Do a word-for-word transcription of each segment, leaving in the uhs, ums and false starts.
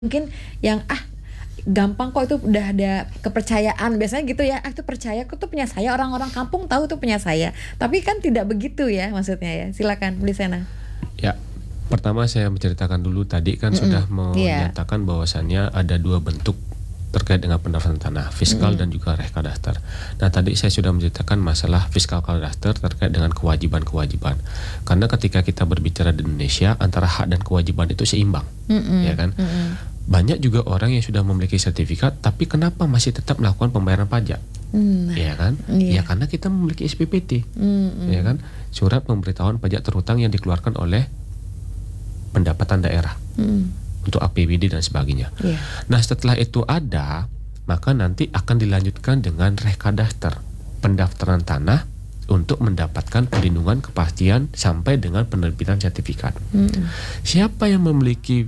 Mungkin yang, ah, gampang kok itu udah ada kepercayaan biasanya gitu ya, ah, itu percaya kok tuh punya saya, orang-orang kampung tahu tuh punya saya. Tapi kan tidak begitu ya maksudnya ya. Silakan Bu Lisena. Ya, pertama saya menceritakan dulu tadi kan Mm-mm. sudah Iya. menyatakan bahwasannya ada dua bentuk terkait dengan pendaftaran tanah, fiskal Mm-mm. dan juga rekadaster. Nah, tadi saya sudah menceritakan masalah fiskal kadaster terkait dengan kewajiban-kewajiban. Karena ketika kita berbicara di Indonesia, antara hak dan kewajiban itu seimbang, Mm-mm. ya kan? Mm-mm. Banyak juga orang yang sudah memiliki sertifikat, tapi kenapa masih tetap melakukan pembayaran pajak? Mm. Ya kan? Iya. Ya karena kita memiliki S P P T, Mm-mm. ya kan? Surat pemberitahuan pajak terhutang yang dikeluarkan oleh pendapatan daerah Mm. untuk A P B D dan sebagainya. Iya. Nah, setelah itu ada, maka nanti akan dilanjutkan dengan rekadaster, pendaftaran tanah untuk mendapatkan perlindungan kepastian sampai dengan penerbitan sertifikat. Mm-mm. Siapa yang memiliki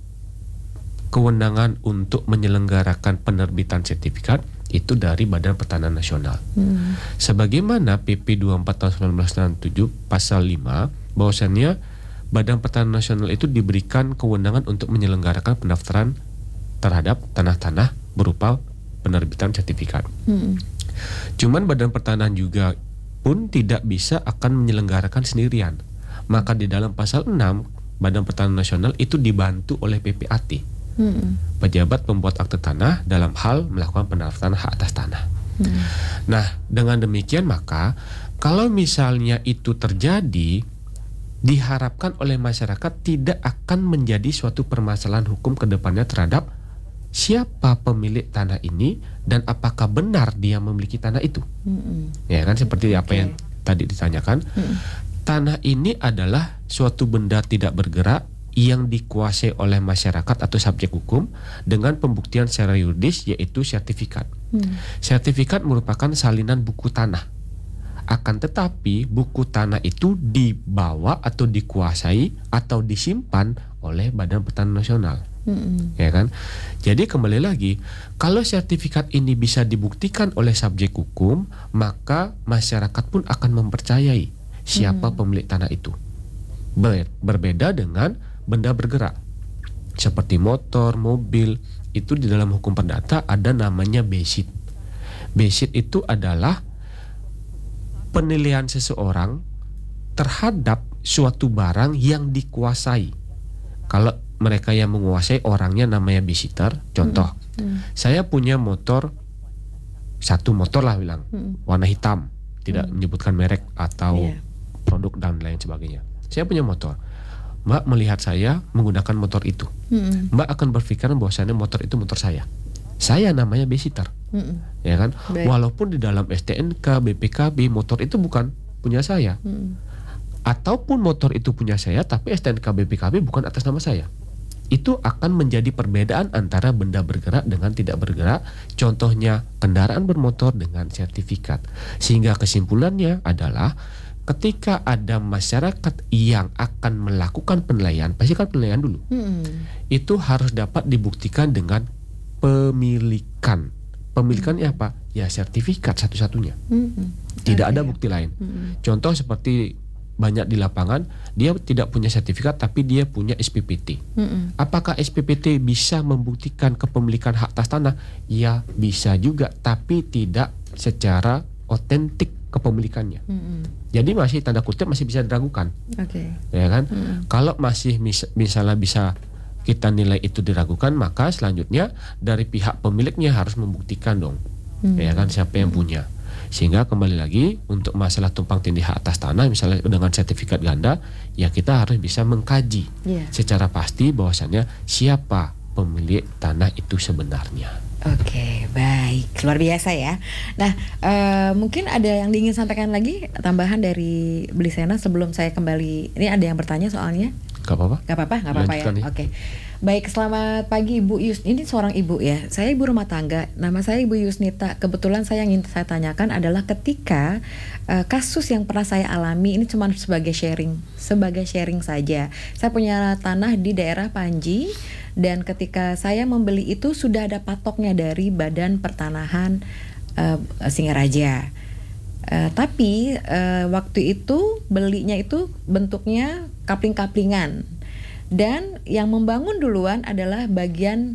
kewenangan untuk menyelenggarakan penerbitan sertifikat? Itu dari Badan Pertanahan Nasional. Mm. Sebagaimana P P dua puluh empat tahun seribu sembilan ratus sembilan puluh tujuh pasal lima, bahwasannya Badan Pertanahan Nasional itu diberikan kewenangan untuk menyelenggarakan pendaftaran terhadap tanah-tanah berupa penerbitan sertifikat. Mm. Cuman Badan Pertanahan juga pun tidak bisa akan menyelenggarakan sendirian. Maka di dalam pasal enam, Badan Pertanahan Nasional itu dibantu oleh P P A T, Mm. pejabat pembuat akte tanah, dalam hal melakukan pendaftaran hak atas tanah. Mm. Nah, dengan demikian maka kalau misalnya itu terjadi, diharapkan oleh masyarakat tidak akan menjadi suatu permasalahan hukum ke depannya terhadap siapa pemilik tanah ini dan apakah benar dia memiliki tanah itu. Mm-mm. Ya kan, seperti apa Oke. yang tadi ditanyakan. Mm. Tanah ini adalah suatu benda tidak bergerak yang dikuasai oleh masyarakat atau subjek hukum dengan pembuktian secara yuridis, yaitu sertifikat. Mm. Sertifikat merupakan salinan buku tanah. Akan tetapi buku tanah itu dibawa atau dikuasai atau disimpan oleh Badan Pertanahan Nasional. Mm-mm. Ya kan? Jadi kembali lagi, kalau sertifikat ini bisa dibuktikan oleh subjek hukum, maka masyarakat pun akan mempercayai siapa Mm. pemilik tanah itu. Ber- berbeda dengan benda bergerak seperti motor, mobil, itu di dalam hukum perdata ada namanya besit. Besit itu adalah penilaian seseorang terhadap suatu barang yang dikuasai. Kalau mereka yang menguasai orangnya namanya besitter. Contoh, Mm. saya punya motor, satu motor lah bilang, Mm. warna hitam, tidak Mm. menyebutkan merek atau Iya. produk dan lain sebagainya. Saya punya motor. Mbak melihat saya menggunakan motor itu. Mm-mm. Mbak akan berpikiran bahwasannya motor itu motor saya. Saya namanya besitter. Mm-mm. Ya kan, Baik. walaupun di dalam S T N K, B P K B motor itu bukan punya saya, Mm. ataupun motor itu punya saya tapi S T N K B P K B bukan atas nama saya. Itu akan menjadi perbedaan antara benda bergerak dengan tidak bergerak. Contohnya kendaraan bermotor dengan sertifikat. Sehingga kesimpulannya adalah ketika ada masyarakat yang akan melakukan penilaian, pasti kan penilaian dulu. Mm. Itu harus dapat dibuktikan dengan pemilikan. Pemilikannya apa? Ya sertifikat satu-satunya. Mm-mm. Tidak Oke. ada bukti lain. Mm-mm. Contoh seperti banyak di lapangan, dia tidak punya sertifikat tapi dia punya S P P T. Mm-mm. Apakah S P P T bisa membuktikan kepemilikan hak atas tanah? Ya bisa juga, tapi tidak secara otentik kepemilikannya. Mm-mm. Jadi masih tanda kutip masih bisa diragukan, Oke. ya kan? Mm-mm. Kalau masih mis- misalnya bisa kita nilai itu diragukan, maka selanjutnya dari pihak pemiliknya harus membuktikan dong, Mm. ya kan, siapa yang punya. Sehingga kembali lagi untuk masalah tumpang tindih hak atas tanah misalnya dengan sertifikat ganda, ya kita harus bisa mengkaji Iya. secara pasti bahwasannya siapa pemilik tanah itu sebenarnya. Oke, baik, luar biasa ya. Nah, eh, mungkin ada yang ingin sampaikan lagi tambahan dari Bu Lisena sebelum saya kembali. Ini ada yang bertanya soalnya. Gak apa-apa? Gak apa-apa, gak apa-apa ya. Lanjutkan, ya. Oke. Baik, selamat pagi Ibu Yus. Ini seorang ibu ya. Saya ibu rumah tangga. Nama saya Ibu Yusnita. Kebetulan saya yang ingin saya tanyakan adalah ketika uh, kasus yang pernah saya alami ini cuma sebagai sharing, sebagai sharing saja. Saya punya tanah di daerah Panji dan ketika saya membeli itu sudah ada patoknya dari Badan Pertanahan uh, Singaraja. Uh, tapi uh, waktu itu belinya itu bentuknya kapling-kaplingan. Dan yang membangun duluan adalah bagian